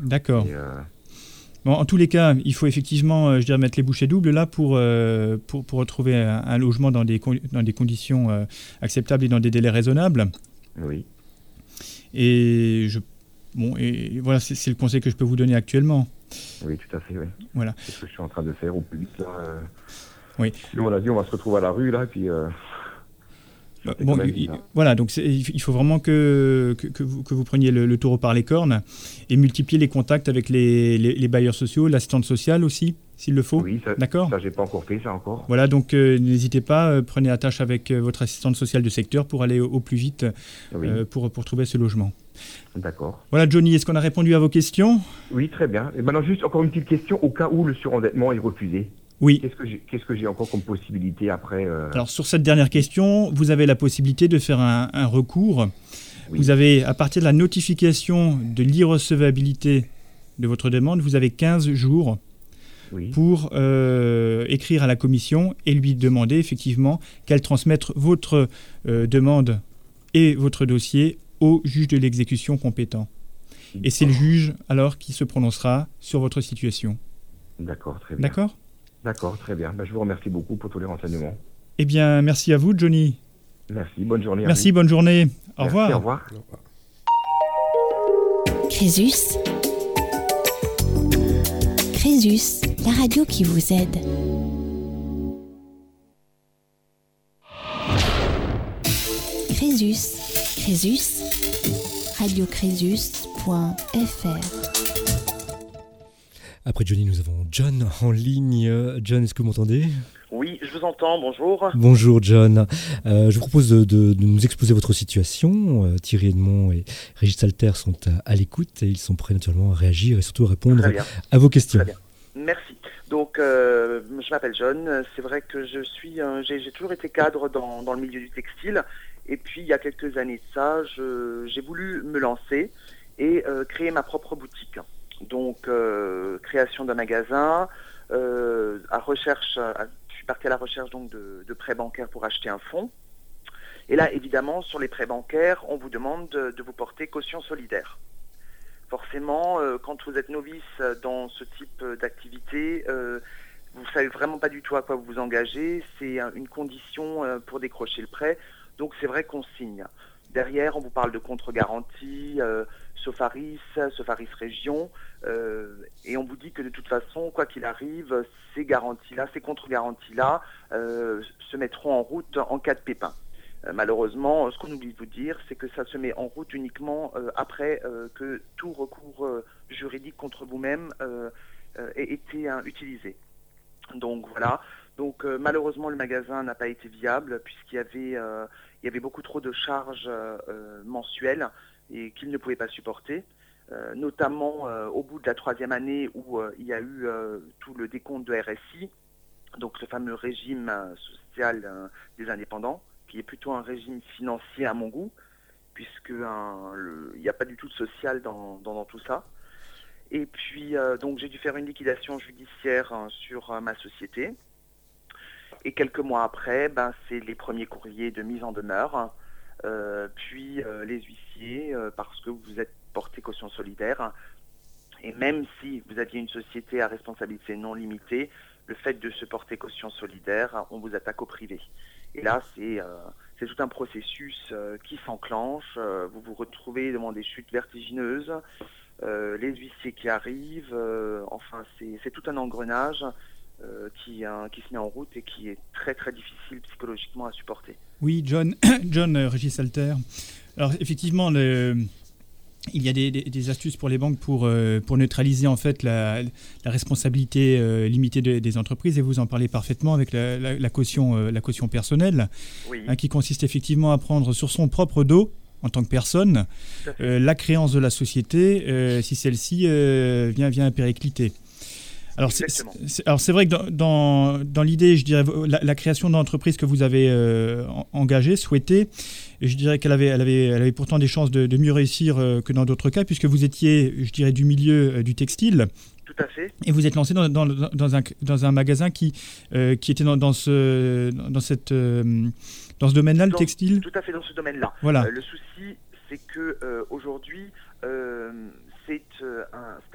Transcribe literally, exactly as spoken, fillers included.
D'accord. Et, euh, Bon, en tous les cas, il faut effectivement, euh, je dirais, mettre les bouchées doubles là pour, euh, pour, pour retrouver un, un logement dans des, con- dans des conditions euh, acceptables et dans des délais raisonnables. oui, Et, je, bon, et voilà, c'est, c'est le conseil que je peux vous donner actuellement. oui, tout à fait, oui. Voilà. C'est ce que je suis en train de faire au plus vite, là. euh. Oui. Sinon, on a dit, on va se retrouver à la rue, là, et puis... Euh, ça fait Bon, quand même il- vite, hein. voilà, donc c'est- il faut vraiment que, que, que vous, que vous preniez le, le taureau par les cornes et multiplier les contacts avec les, les, les bailleurs sociaux, l'assistante sociale aussi, s'il le faut. Oui, ça, D'accord. ça j'ai pas encore fait, ça encore. Voilà, donc euh, n'hésitez pas, euh, prenez attache avec euh, votre assistante sociale de secteur pour aller au, au plus vite Oui, euh, pour, pour trouver ce logement. d'accord. Voilà, Johnny, est-ce qu'on a répondu à vos questions? Oui, très bien. Et maintenant, juste encore une petite question, au cas où le surendettement est refusé. Oui. Qu'est-ce que j'ai, qu'est-ce que j'ai encore comme possibilité après euh, Alors sur cette dernière question, vous avez la possibilité de faire un, un recours. Oui. Vous avez, à partir de la notification de l'irrecevabilité de votre demande, vous avez quinze jours Oui, pour euh, écrire à la commission et lui demander effectivement qu'elle transmette votre euh, demande et votre dossier au juge de l'exécution compétent. Et c'est le juge alors qui se prononcera sur votre situation. d'accord, très bien. D'accord ? D'accord, très bien. Ben, je vous remercie beaucoup pour tous les renseignements. Eh bien, merci à vous, Johnny. Merci, bonne journée à Merci, vous. bonne journée. Au Merci, revoir. au revoir. Crésus. Crésus, la radio qui vous aide. Crésus. Crésus. radio crésus point f r. Après Johnny, nous avons John en ligne. John, est-ce que vous m'entendez ? Oui, je vous entends, bonjour. Bonjour John. Euh, je vous propose de, de- de nous exposer votre situation. Euh, Thierry Edmond et Régis Salter sont à, à l'écoute et ils sont prêts naturellement à réagir et surtout à répondre Très bien, à vos questions. très bien. Merci. Donc, euh, je m'appelle John. C'est vrai que je suis, euh, j'ai, j'ai toujours été cadre dans, dans le milieu du textile. Et puis, il y a quelques années de ça, je, j'ai voulu me lancer et euh, créer ma propre boutique. Donc, euh, création d'un magasin, euh, à recherche, à- je suis parti à la recherche donc de, de prêts bancaires pour acheter un fonds. Et là, évidemment, sur les prêts bancaires, on vous demande de, de vous porter caution solidaire. Forcément, euh, quand vous êtes novice dans ce type d'activité, euh, vous ne savez vraiment pas du tout à quoi vous vous engagez. C'est un- une condition euh, pour décrocher le prêt. Donc, c'est vrai qu'on signe. Derrière, on vous parle de contre-garantie, euh, Sofaris, Sofaris Région, euh, et on vous dit que de toute façon, quoi qu'il arrive, ces garanties-là, ces contre-garanties-là euh, se mettront en route en cas de pépin. Euh, malheureusement, ce qu'on oublie de vous dire, c'est que ça se met en route uniquement euh, après euh, que tout recours euh, juridique contre vous-même euh, euh, ait été hein, utilisé. Donc voilà. Donc euh, malheureusement, le magasin n'a pas été viable puisqu'il y avait, euh, il y avait beaucoup trop de charges euh, euh, mensuelles et qu'il ne pouvait pas supporter. Euh, notamment euh, au bout de la troisième année où euh, il y a eu euh, tout le décompte de R S I, donc le fameux régime euh, social euh, des indépendants, qui est plutôt un régime financier à mon goût, puisque un, le- il n'y a pas du tout de social dans, dans, dans tout ça. Et puis, euh, donc j'ai dû faire une liquidation judiciaire hein, sur euh, ma société. Et quelques mois après, ben, c'est les premiers courriers de mise en demeure, euh, puis euh, les huissiers, euh, parce que vous êtes porté caution solidaire. Et même si vous aviez une société à responsabilité non limitée, le fait de se porter caution solidaire, on vous attaque au privé. Et là, c'est euh, c'est tout un processus euh, qui s'enclenche. Euh, vous vous retrouvez devant des chutes vertigineuses, euh, les huissiers qui arrivent. euh, enfin, c'est c'est tout un engrenage euh, qui, hein, qui se met en route et qui est très très difficile psychologiquement à supporter. Oui, John, John euh, Régis Salter. Alors effectivement, le, il y a des, des, des astuces pour les banques pour, euh, pour neutraliser en fait la, la responsabilité euh, limitée de- des entreprises, et vous en parlez parfaitement avec la, la, la caution, euh, la caution personnelle, Oui, hein, qui consiste effectivement à prendre sur son propre dos, en tant que personne, tout à fait. euh, la créance de la société euh, si celle-ci euh, vient, vient péricliter. Alors c'est, Exactement. c'est- alors c'est vrai que dans, dans, dans l'idée, je dirais, la, la création d'entreprise que vous avez euh, en- engagée, souhaitée, je dirais qu'elle avait, elle avait, elle avait pourtant des chances de, de mieux réussir euh, que dans d'autres cas, puisque vous étiez, je dirais, du milieu euh, du textile, Tout à fait. et vous êtes lancé dans, dans, dans, un, dans un magasin qui, euh, qui était dans, dans, ce, dans, cette, euh, dans ce domaine-là, le Dans- textile. Tout à fait dans ce domaine-là. Voilà. Euh, le souci, c'est que euh, aujourd'hui, euh, c'est euh, un,